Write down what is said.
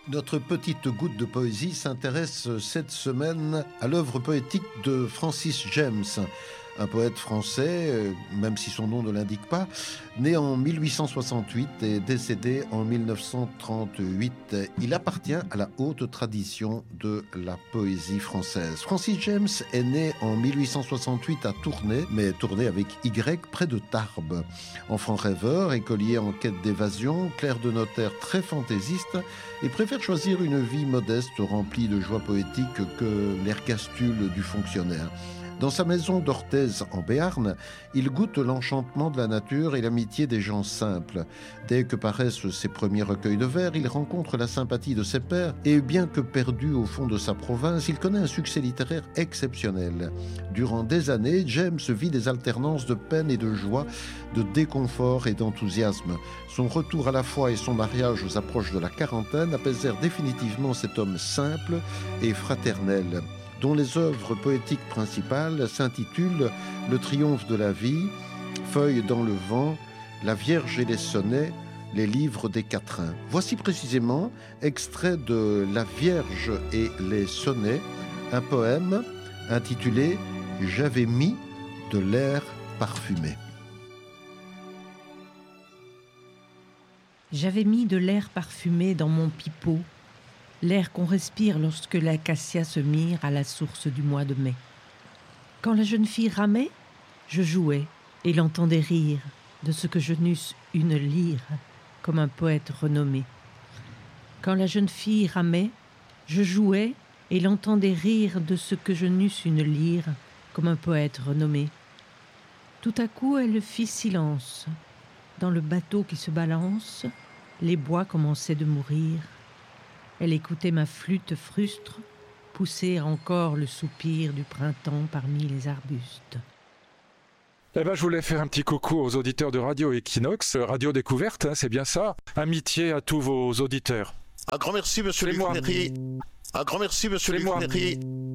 Notre petite goutte de poésie s'intéresse cette semaine à l'œuvre poétique de Francis James, un poète français, même si son nom ne l'indique pas, né en 1868 et décédé en 1938. Il appartient à la haute tradition de la poésie française. Francis James est né en 1868 à Tournai, mais Tournai avec Y, près de Tarbes. Enfant rêveur, écolier en quête d'évasion, clerc de notaire très fantaisiste, et préfère choisir une vie modeste remplie de joie poétique que l'ergastule du fonctionnaire. Dans sa maison d'Orthez en Béarn, il goûte l'enchantement de la nature et l'amitié des gens simples. Dès que paraissent ses premiers recueils de vers, il rencontre la sympathie de ses pairs et bien que perdu au fond de sa province, il connaît un succès littéraire exceptionnel. Durant des années, James vit des alternances de peine et de joie, de déconfort et d'enthousiasme. Son retour à la foi et son mariage aux approches de la quarantaine apaisèrent définitivement cet homme simple et fraternel, dont les œuvres poétiques principales s'intitulent « Le triomphe de la vie »,« Feuilles dans le vent »,« La Vierge et les sonnets », les livres des quatrains. Voici précisément extrait de « La Vierge et les sonnets », un poème intitulé « J'avais mis de l'air parfumé ». J'avais mis de l'air parfumé dans mon pipeau, l'air qu'on respire lorsque l'acacia se mire à la source du mois de mai. Quand la jeune fille ramait, je jouais et l'entendais rire de ce que je n'eusse une lyre, comme un poète renommé. Quand la jeune fille ramait, je jouais et l'entendais rire de ce que je n'eusse une lyre, comme un poète renommé. Tout à coup, elle fit silence. Dans le bateau qui se balance, les bois commençaient de mourir. Elle écoutait ma flûte frustre pousser encore le soupir du printemps parmi les arbustes. Eh ben, je voulais faire un petit coucou aux auditeurs de Radio Equinox, Radio Découverte, hein, c'est bien ça. Amitié à tous vos auditeurs. Un grand merci, monsieur Luc Ferry. Un grand merci, monsieur Luc Ferry.